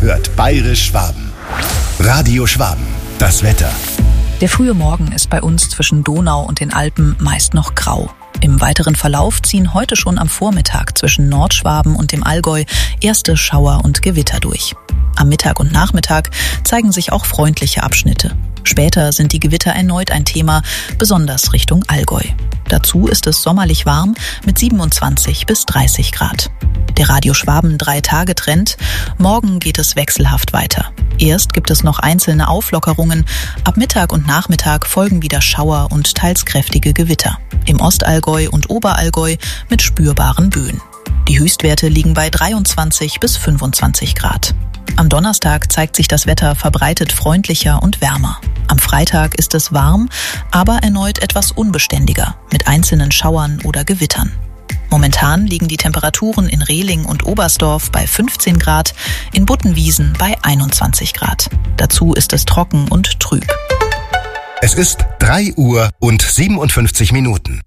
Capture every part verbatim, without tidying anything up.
hört Bayerisch Schwaben. Radio Schwaben, das Wetter. Der frühe Morgen ist bei uns zwischen Donau und den Alpen meist noch grau. Im weiteren Verlauf ziehen heute schon am Vormittag zwischen Nordschwaben und dem Allgäu erste Schauer und Gewitter durch. Am Mittag und Nachmittag zeigen sich auch freundliche Abschnitte. Später sind die Gewitter erneut ein Thema, besonders Richtung Allgäu. Dazu ist es sommerlich warm mit siebenundzwanzig bis dreißig Grad. Der Radio Schwaben Drei-Tage-Trend. Morgen geht es wechselhaft weiter. Erst gibt es noch einzelne Auflockerungen. Ab Mittag und Nachmittag folgen wieder Schauer und teils kräftige Gewitter. Im Ostallgäu und Oberallgäu mit spürbaren Böen. Die Höchstwerte liegen bei dreiundzwanzig bis fünfundzwanzig Grad. Am Donnerstag zeigt sich das Wetter verbreitet freundlicher und wärmer. Am Freitag ist es warm, aber erneut etwas unbeständiger, mit einzelnen Schauern oder Gewittern. Momentan liegen die Temperaturen in Rehling und Oberstdorf bei fünfzehn Grad, in Buttenwiesen bei einundzwanzig Grad. Dazu ist es trocken und trüb. Es ist drei Uhr und siebenundfünfzig Minuten.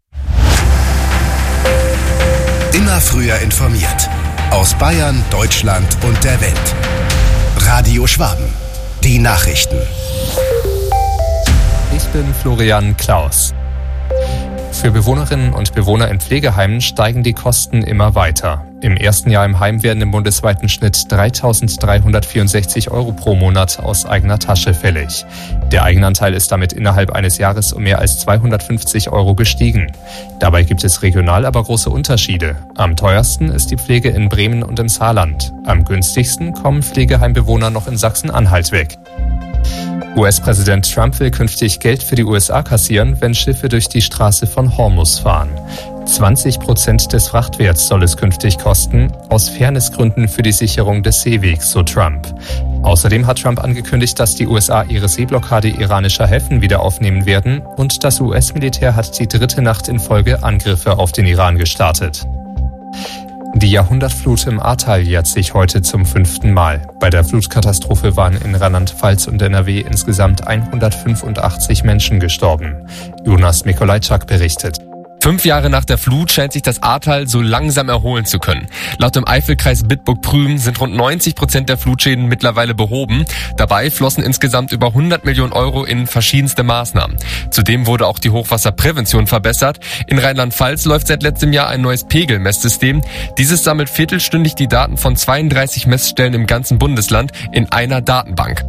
Immer früher informiert. Aus Bayern, Deutschland und der Welt. Radio Schwaben. Die Nachrichten. Ich bin Florian Klaus. Für Bewohnerinnen und Bewohner in Pflegeheimen steigen die Kosten immer weiter. Im ersten Jahr im Heim werden im bundesweiten Schnitt dreitausenddreihundertvierundsechzig Euro pro Monat aus eigener Tasche fällig. Der Eigenanteil ist damit innerhalb eines Jahres um mehr als zweihundertfünfzig Euro gestiegen. Dabei gibt es regional aber große Unterschiede. Am teuersten ist die Pflege in Bremen und im Saarland. Am günstigsten kommen Pflegeheimbewohner noch in Sachsen-Anhalt weg. U S-Präsident Trump will künftig Geld für die U S A kassieren, wenn Schiffe durch die Straße von Hormuz fahren. zwanzig Prozent des Frachtwerts soll es künftig kosten, aus Fairnessgründen für die Sicherung des Seewegs, so Trump. Außerdem hat Trump angekündigt, dass die U S A ihre Seeblockade iranischer Häfen wieder aufnehmen werden und das U S-Militär hat die dritte Nacht in Folge Angriffe auf den Iran gestartet. Die Jahrhundertflut im Ahrtal jährt sich heute zum fünften Mal. Bei der Flutkatastrophe waren in Rheinland-Pfalz und N R W insgesamt hundertfünfundachtzig Menschen gestorben. Jonas Mikolajczak berichtet. Fünf Jahre nach der Flut scheint sich das Ahrtal so langsam erholen zu können. Laut dem Eifelkreis Bitburg-Prüm sind rund neunzig Prozent der Flutschäden mittlerweile behoben. Dabei flossen insgesamt über hundert Millionen Euro in verschiedenste Maßnahmen. Zudem wurde auch die Hochwasserprävention verbessert. In Rheinland-Pfalz läuft seit letztem Jahr ein neues Pegelmesssystem. Dieses sammelt viertelstündig die Daten von zweiunddreißig Messstellen im ganzen Bundesland in einer Datenbank.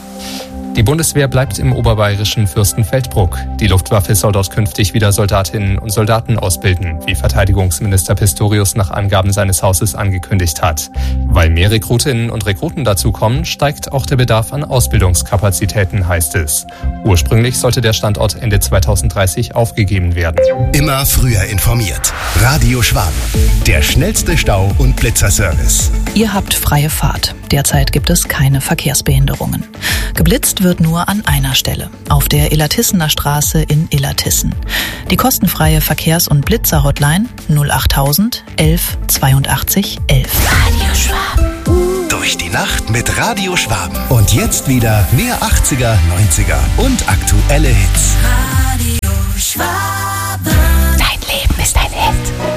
Die Bundeswehr bleibt im oberbayerischen Fürstenfeldbruck. Die Luftwaffe soll dort künftig wieder Soldatinnen und Soldaten ausbilden, wie Verteidigungsminister Pistorius nach Angaben seines Hauses angekündigt hat. Weil mehr Rekrutinnen und Rekruten dazukommen, steigt auch der Bedarf an Ausbildungskapazitäten, heißt es. Ursprünglich sollte der Standort Ende zweitausenddreißig aufgegeben werden. Immer früher informiert. Radio Schwaben. Der schnellste Stau- und Blitzerservice. Ihr habt freie Fahrt. Derzeit gibt es keine Verkehrsbehinderungen. Geblitzt wird nur an einer Stelle, auf der Illertissener Straße in Illertissen. Die kostenfreie Verkehrs- und Blitzer-Hotline null achttausend elf zweiundachtzig elf. Radio Schwaben. Durch die Nacht mit Radio Schwaben. Und jetzt wieder mehr achtziger, neunziger und aktuelle Hits. Radio Schwaben. Dein Leben ist ein Hit.